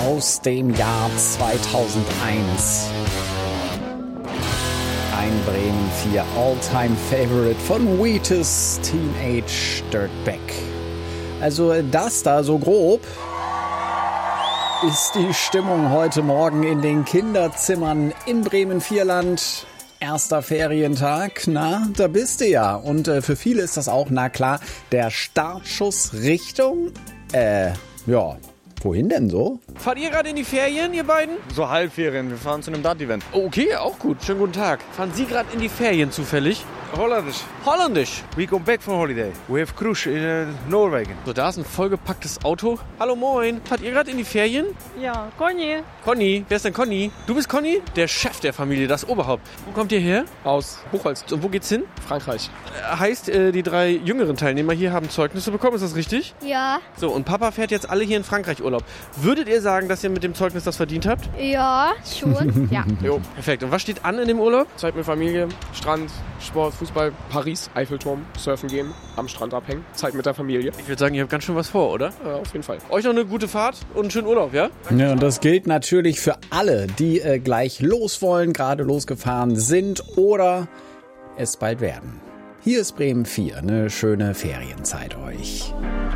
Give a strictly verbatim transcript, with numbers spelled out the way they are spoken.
aus dem Jahr zweitausendeins. Ein Bremen vier All-Time-Favorite von Wheatus Teenage Dirtbag. Also das da so grob ist die Stimmung heute Morgen in den Kinderzimmern im Bremen Vierland. Erster Ferientag, na, da bist du ja. Und äh, für viele ist das auch, na klar, der Startschuss Richtung, äh, ja, wohin denn so? Fahrt ihr gerade in die Ferien, ihr beiden? So Halbferien, wir fahren zu einem Dart-Event. Okay, auch gut. Schönen guten Tag. Fahren Sie gerade in die Ferien zufällig? Holländisch. Holländisch. We come back from holiday. We have cruise in uh, Norwegen. So, da ist ein vollgepacktes Auto. Hallo, moin. Fahrt ihr gerade in die Ferien? Ja, Conny. Conny. Wer ist denn Conny? Du bist Conny? Der Chef der Familie, das Oberhaupt. Wo kommt ihr her? Aus Buchholz. Und wo geht's hin? Frankreich. Äh, heißt, äh, die drei jüngeren Teilnehmer hier haben Zeugnisse bekommen, ist das richtig? Ja. So, und Papa fährt jetzt alle hier in Frankreich Urlaub. Würdet ihr sagen, dass ihr mit dem Zeugnis das verdient habt? Ja, schon. Ja. Jo. Perfekt. Und was steht an in dem Urlaub? Zeit mit Familie, Strand, Sport, Fußball, Paris, Eiffelturm, surfen gehen, am Strand abhängen. Zeit mit der Familie. Ich würde sagen, ihr habt ganz schön was vor, oder? Äh, auf jeden Fall. Euch noch eine gute Fahrt und einen schönen Urlaub, ja? Ja, und das gilt natürlich für alle, die äh, gleich los wollen, gerade losgefahren sind oder es bald werden. Hier ist Bremen vier, eine schöne Ferienzeit euch.